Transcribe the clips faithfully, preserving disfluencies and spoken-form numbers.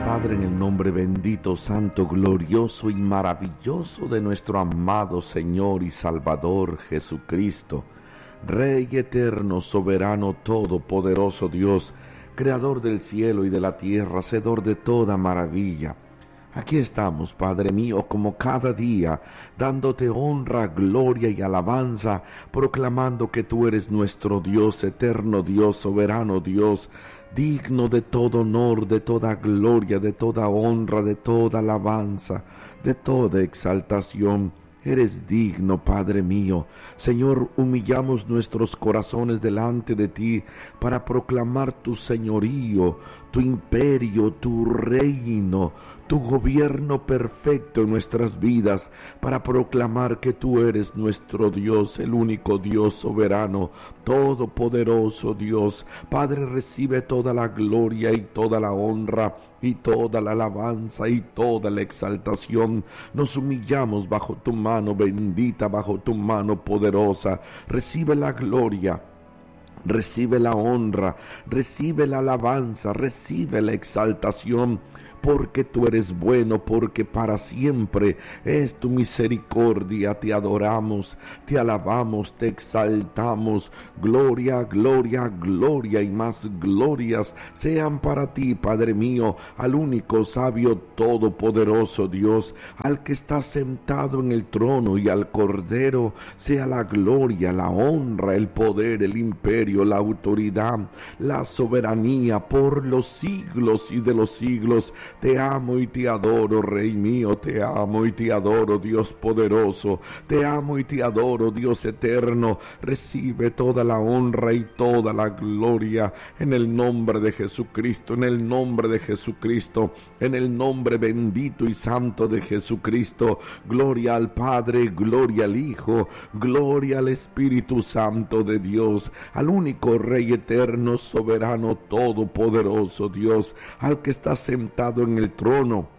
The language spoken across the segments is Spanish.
Padre, en el nombre bendito, santo, glorioso y maravilloso de nuestro amado Señor y Salvador Jesucristo, Rey eterno, soberano, todopoderoso Dios, Creador del cielo y de la tierra, Hacedor de toda maravilla. Aquí estamos, Padre mío, como cada día, dándote honra, gloria y alabanza, proclamando que tú eres nuestro Dios, eterno Dios, soberano Dios, digno de todo honor, de toda gloria, de toda honra, de toda alabanza, de toda exaltación. Eres digno, Padre mío. Señor, humillamos nuestros corazones delante de ti para proclamar tu señorío, tu imperio, tu reino, tu gobierno perfecto en nuestras vidas, para proclamar que tú eres nuestro Dios, el único Dios soberano, todopoderoso Dios. Padre, recibe toda la gloria y toda la honra y toda la alabanza y toda la exaltación. Nos humillamos bajo tu mano bendita, bajo tu mano poderosa. Recibe la gloria, recibe la honra, recibe la alabanza, recibe la exaltación, porque tú eres bueno, porque para siempre es tu misericordia. Te adoramos, te alabamos, te exaltamos. Gloria, gloria, gloria y más glorias sean para ti, Padre mío, al único sabio todopoderoso Dios, al que está sentado en el trono, y al Cordero sea la gloria, la honra, el poder, el imperio, la autoridad, la soberanía por los siglos y de los siglos. Te amo y te adoro, Rey mío, te amo y te adoro, Dios poderoso, te amo y te adoro, Dios eterno. Recibe toda la honra y toda la gloria en el nombre de Jesucristo, en el nombre de Jesucristo, en el nombre bendito y santo de Jesucristo. Gloria al Padre, gloria al Hijo, gloria al Espíritu Santo de Dios, al único Rey eterno, soberano, todopoderoso Dios, al que está sentado en el trono,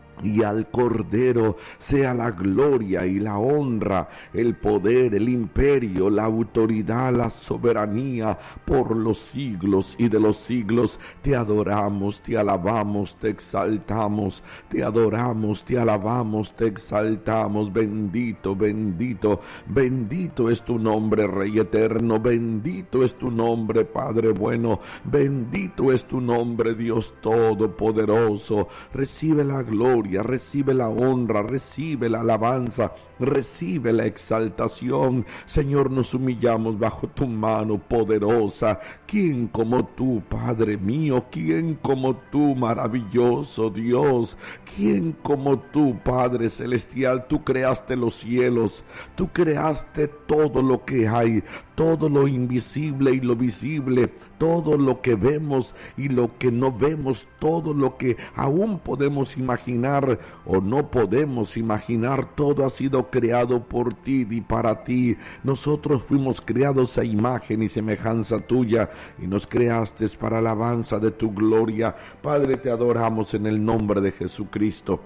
y al Cordero sea la gloria y la honra, el poder, el imperio, la autoridad, la soberanía por los siglos y de los siglos. Te adoramos, te alabamos, te exaltamos, te adoramos, te alabamos, te exaltamos. Bendito, bendito, bendito es tu nombre, Rey eterno, bendito es tu nombre, Padre bueno, bendito es tu nombre, Dios todopoderoso. Recibe la gloria, recibe la honra, recibe la alabanza, recibe la exaltación. Señor, nos humillamos bajo tu mano poderosa. ¿Quién como tú, Padre mío? ¿Quién como tú, maravilloso Dios? ¿Quién como tú, Padre celestial? Tú creaste los cielos, tú creaste todo lo que hay, todo lo invisible y lo visible, todo lo que vemos y lo que no vemos, todo lo que aún podemos imaginar o no podemos imaginar. Todo ha sido creado por ti y para ti. Nosotros fuimos creados a imagen y semejanza tuya, y nos creaste para alabanza de tu gloria. Padre, te adoramos en el nombre de Jesucristo.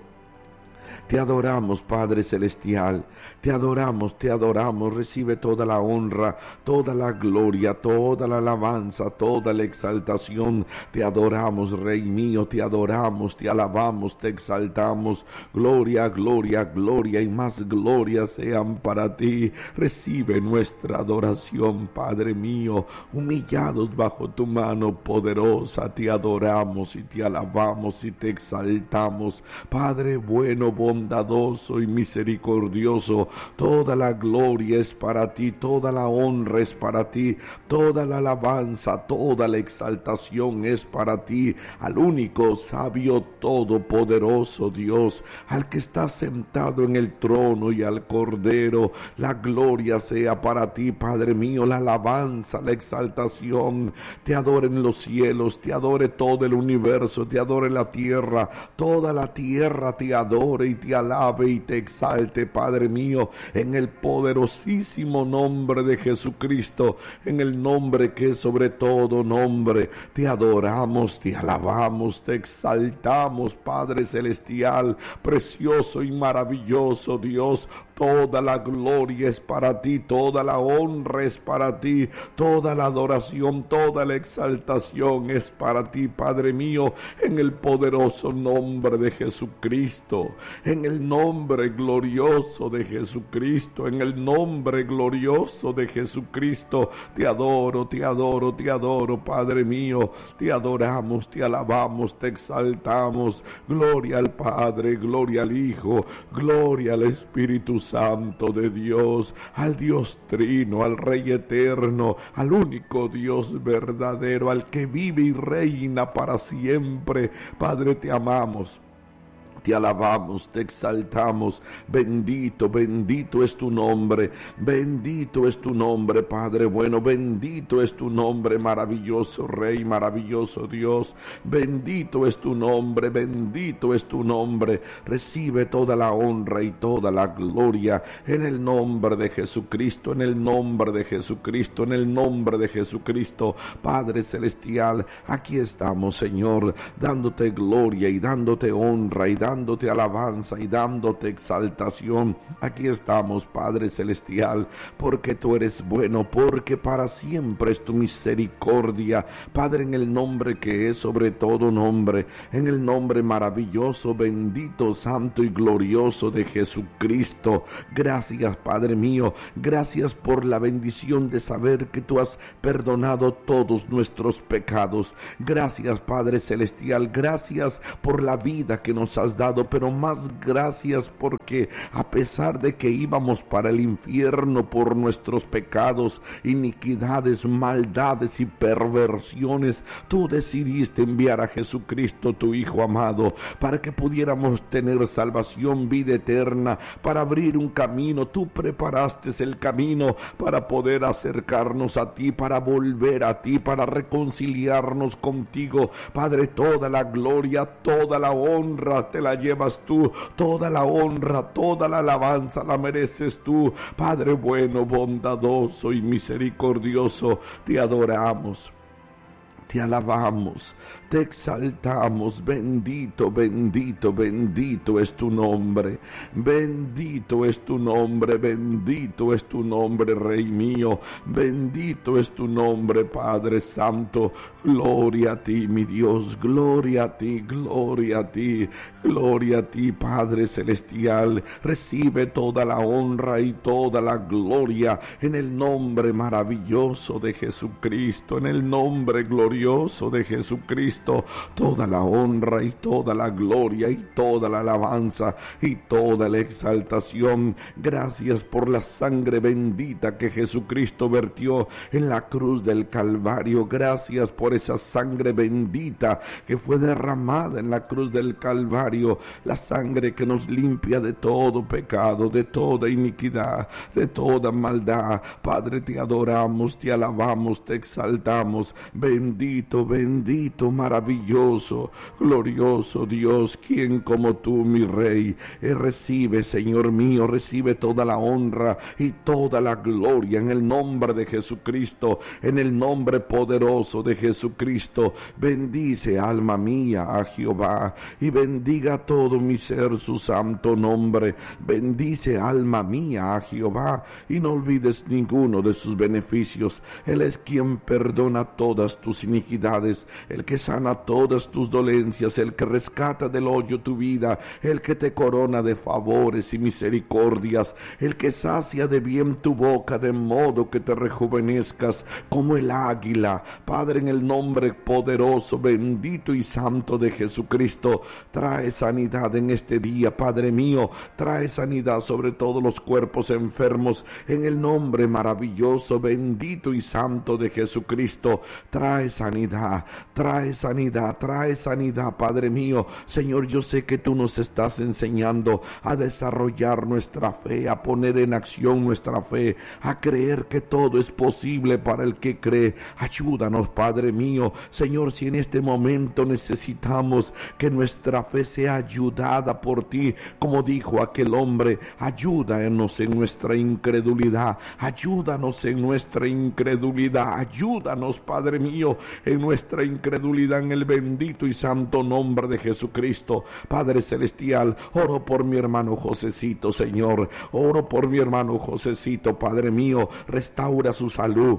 Te adoramos, Padre celestial, te adoramos, te adoramos. Recibe toda la honra, toda la gloria, toda la alabanza, toda la exaltación. Te adoramos, Rey mío, te adoramos, te alabamos, te exaltamos. Gloria, gloria, gloria y más gloria sean para ti. Recibe nuestra adoración, Padre mío, humillados bajo tu mano poderosa. Te adoramos y te alabamos y te exaltamos. Padre bueno, bondadoso y misericordioso, toda la gloria es para ti, toda la honra es para ti, toda la alabanza, toda la exaltación es para ti, al único sabio todopoderoso Dios, al que está sentado en el trono, y al Cordero. La gloria sea para ti, Padre mío, la alabanza, la exaltación. Te adoren los cielos, te adore todo el universo, te adore la tierra, toda la tierra te adore y te alabe y te exalte, Padre mío, en el poderosísimo nombre de Jesucristo, en el nombre que es sobre todo nombre. Te adoramos, te alabamos, te exaltamos, Padre celestial, precioso y maravilloso Dios. Toda la gloria es para ti, toda la honra es para ti, toda la adoración, toda la exaltación es para ti, Padre mío, en el poderoso nombre de Jesucristo, en el nombre glorioso de Jesucristo, en el nombre glorioso de Jesucristo. Te adoro, te adoro, te adoro, Padre mío, te adoramos, te alabamos, te exaltamos. Gloria al Padre, gloria al Hijo, gloria al Espíritu Santo de Dios, al Dios Trino, al Rey eterno, al único Dios verdadero, al que vive y reina para siempre. Padre, te amamos. Te alabamos, te exaltamos. Bendito, bendito es tu nombre. Bendito es tu nombre, Padre bueno. Bendito es tu nombre, maravilloso Rey, maravilloso Dios. Bendito es tu nombre, bendito es tu nombre. Recibe toda la honra y toda la gloria en el nombre de Jesucristo, en el nombre de Jesucristo, en el nombre de Jesucristo. Padre celestial, aquí estamos, Señor, dándote gloria y dándote honra y dándote dándote alabanza y dándote exaltación. Aquí estamos, Padre celestial, porque tú eres bueno, porque para siempre es tu misericordia, Padre, en el nombre que es sobre todo nombre, en el nombre maravilloso, bendito, santo y glorioso de Jesucristo. Gracias, Padre mío, gracias por la bendición de saber que tú has perdonado todos nuestros pecados. Gracias, Padre celestial, gracias por la vida que nos has dado, pero más gracias porque a pesar de que íbamos para el infierno por nuestros pecados, iniquidades, maldades y perversiones, tú decidiste enviar a Jesucristo, tu Hijo amado, para que pudiéramos tener salvación, vida eterna, para abrir un camino. Tú preparaste el camino para poder acercarnos a ti, para volver a ti, para reconciliarnos contigo. Padre, toda la gloria, toda la honra te la llevas tú, toda la honra, toda la alabanza la mereces tú. Padre bueno, bondadoso y misericordioso, te adoramos, te alabamos, te exaltamos. Bendito, bendito, bendito es tu nombre. Bendito es tu nombre, bendito es tu nombre, Rey mío. Bendito es tu nombre, Padre Santo. Gloria a ti, mi Dios. Gloria a ti, gloria a ti. Gloria a ti, Padre celestial. Recibe toda la honra y toda la gloria en el nombre maravilloso de Jesucristo, en el nombre glorioso de Jesucristo. Toda la honra y toda la gloria y toda la alabanza y toda la exaltación. Gracias por la sangre bendita que Jesucristo vertió en la cruz del Calvario. Gracias por esa sangre bendita que fue derramada en la cruz del Calvario, la sangre que nos limpia de todo pecado, de toda iniquidad, de toda maldad. Padre, te adoramos, te alabamos, te exaltamos. Bendito, bendito, maravilloso, glorioso Dios, quien como tú, mi Rey. Eh, recibe, Señor mío, recibe toda la honra y toda la gloria en el nombre de Jesucristo, en el nombre poderoso de Jesucristo. Bendice, alma mía, a Jehová, y bendiga todo mi ser su santo nombre. Bendice, alma mía, a Jehová, y no olvides ninguno de sus beneficios. Él es quien perdona todas tus iniquidades, el que sana todas tus dolencias, el que rescata del hoyo tu vida, el que te corona de favores y misericordias, el que sacia de bien tu boca, de modo que te rejuvenezcas como el águila. Padre, en el nombre poderoso, bendito y santo de Jesucristo, trae sanidad en este día, Padre mío. Trae sanidad sobre todos los cuerpos enfermos, en el nombre maravilloso, bendito y santo de Jesucristo. Trae sanidad sanidad, trae sanidad, trae sanidad, Padre mío. Señor, yo sé que tú nos estás enseñando a desarrollar nuestra fe, a poner en acción nuestra fe, a creer que todo es posible para el que cree. Ayúdanos, Padre mío. Señor, si en este momento necesitamos que nuestra fe sea ayudada por ti, como dijo aquel hombre, ayúdanos en nuestra incredulidad, ayúdanos en nuestra incredulidad, ayúdanos, Padre mío, en nuestra incredulidad, en el bendito y santo nombre de Jesucristo. Padre celestial, oro por mi hermano Josecito, Señor, oro por mi hermano Josecito, Padre mío, restaura su salud.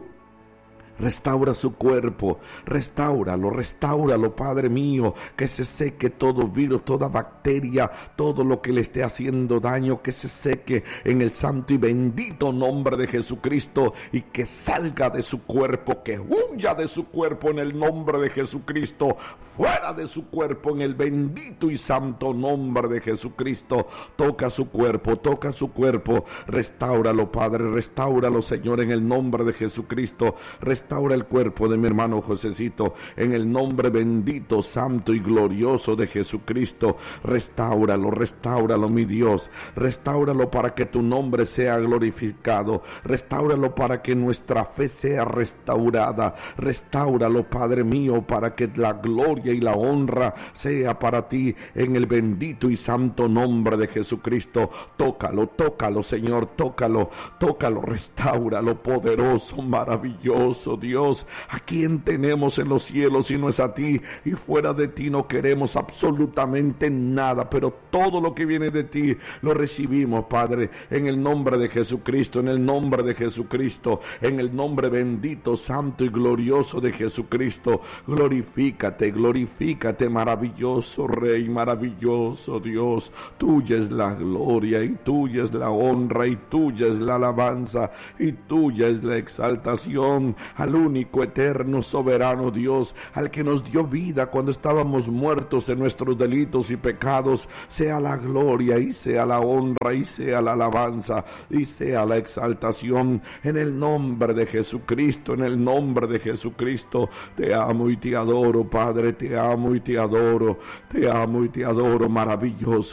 Restaura su cuerpo, restáuralo, restáuralo, Padre mío, que se seque todo virus, toda bacteria, todo lo que le esté haciendo daño, que se seque en el santo y bendito nombre de Jesucristo, y que salga de su cuerpo, que huya de su cuerpo en el nombre de Jesucristo, fuera de su cuerpo en el bendito y santo nombre de Jesucristo. Toca su cuerpo, toca su cuerpo, restáuralo, Padre, restáuralo, Señor, en el nombre de Jesucristo. Restaura el cuerpo de mi hermano Josecito en el nombre bendito, santo y glorioso de Jesucristo. Restáuralo, restáuralo, mi Dios. Restáuralo para que tu nombre sea glorificado. Restáuralo para que nuestra fe sea restaurada. Restáuralo, Padre mío, para que la gloria y la honra sea para ti en el bendito y santo nombre de Jesucristo. Tócalo, tócalo, Señor, tócalo, tócalo, restáuralo, poderoso, maravilloso Dios. ¿A quién tenemos en los cielos si no es a ti? Y fuera de ti no queremos absolutamente nada, pero todo lo que viene de ti lo recibimos, Padre, en el nombre de Jesucristo, en el nombre de Jesucristo, en el nombre bendito, santo y glorioso de Jesucristo. Glorifícate, glorifícate, maravilloso Rey, maravilloso Dios. Tuya es la gloria y tuya es la honra y tuya es la alabanza y tuya es la exaltación al único, eterno, soberano Dios, al que nos dio vida cuando estábamos muertos en nuestros delitos y pecados. Sea la gloria y sea la honra y sea la alabanza y sea la exaltación en el nombre de Jesucristo, en el nombre de Jesucristo. Te amo y te adoro, Padre, te amo y te adoro, te amo y te adoro, maravilloso